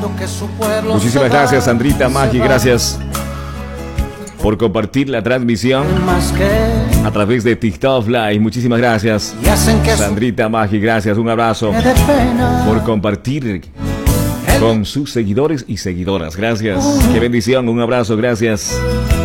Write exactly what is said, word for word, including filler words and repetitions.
Muchísimas gracias, Sandrita Maggi, gracias por compartir la transmisión a través de TikTok Live. Muchísimas gracias, Sandrita Maggi, gracias, un abrazo por compartir con sus seguidores y seguidoras. Gracias, qué bendición, un abrazo, gracias.